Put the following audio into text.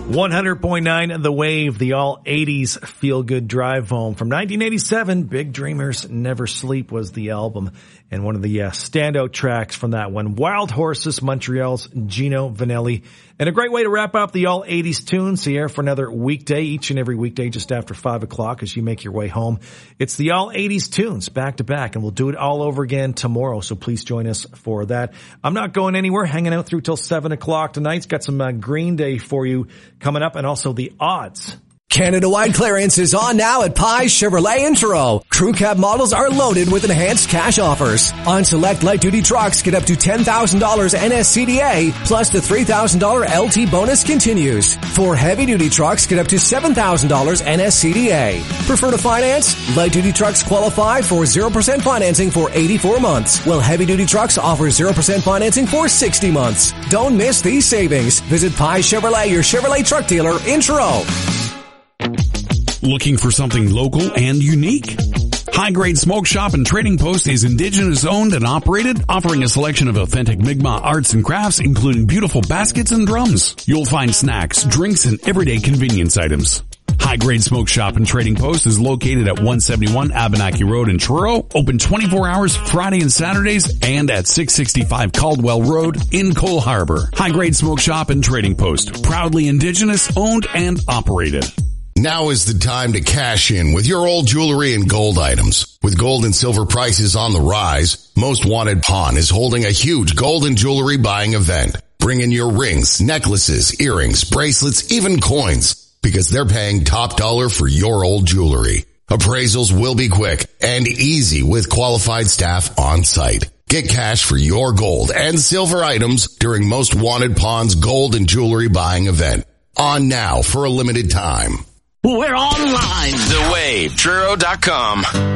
100.9 The Wave, the all-80s feel-good drive home. From 1987, Big Dreamers Never Sleep was the album, and one of the standout tracks from that one, Wild Horses, Montreal's Gino Vanelli. And a great way to wrap up the all-80s tunes here for another weekday, each and every weekday just after 5 o'clock as you make your way home. It's the all-80s tunes back-to-back, and we'll do it all over again tomorrow, so please join us for that. I'm not going anywhere, hanging out through till 7 o'clock tonight's got some Green Day for you coming up, and also the odds. Canada-wide clearance is on now at Pye Chevrolet in Truro. Crew cab models are loaded with enhanced cash offers. On select light-duty trucks, get up to $10,000 NSCDA, plus the $3,000 LT bonus continues. For heavy-duty trucks, get up to $7,000 NSCDA. Prefer to finance? Light-duty trucks qualify for 0% financing for 84 months, while heavy-duty trucks offer 0% financing for 60 months. Don't miss these savings. Visit Pye Chevrolet, your Chevrolet truck dealer in Truro. Looking for something local and unique? High Grade Smoke Shop and Trading Post is Indigenous owned and operated, offering a selection of authentic Mi'kmaq arts and crafts, including beautiful baskets and drums. You'll find snacks, drinks, and everyday convenience items. High Grade Smoke Shop and Trading Post is located at 171 Abenaki Road in Truro, open 24 hours Friday and Saturdays, and at 665 Caldwell Road in Cole Harbour. High Grade Smoke Shop and Trading Post, proudly Indigenous owned and operated. Now is the time to cash in with your old jewelry and gold items. With gold and silver prices on the rise, Most Wanted Pawn is holding a huge gold and jewelry buying event. Bring in your rings, necklaces, earrings, bracelets, even coins, because they're paying top dollar for your old jewelry. Appraisals will be quick and easy with qualified staff on site. Get cash for your gold and silver items during Most Wanted Pawn's gold and jewelry buying event. On now for a limited time. We're online. TheWaveTruro.com.